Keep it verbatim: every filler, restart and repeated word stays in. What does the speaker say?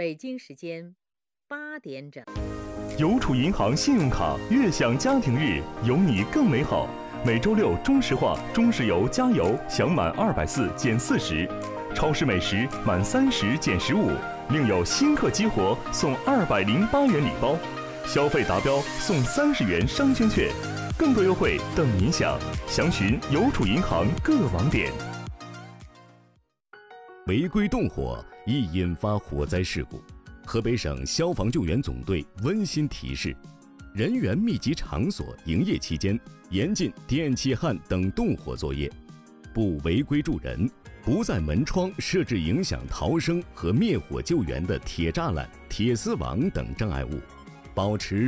北京时间八点整。 邮储银行信用卡悦享家庭日，有你更美好。每周六中石化、中石油加油享满二百四减四十，超市美食满三十减十五，另有新客激活送二百零八元礼包，消费达标送三十元商圈券，更多优惠等您享。详询邮储银行各网点。 违规动火易引发火灾事故，河北省消防救援总队温馨提示：人员密集场所营业期间，严禁电气焊等动火作业，不违规助人，不在门窗设置影响逃生和灭火救援的铁栅栏、铁丝网等障碍物，保持